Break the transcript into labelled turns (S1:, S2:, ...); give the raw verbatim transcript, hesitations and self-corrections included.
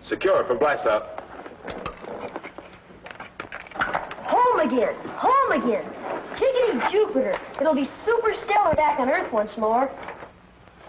S1: Secure from blast out.
S2: Home again. Home again. Jiggity Jupiter. It'll be super stellar back on Earth once more.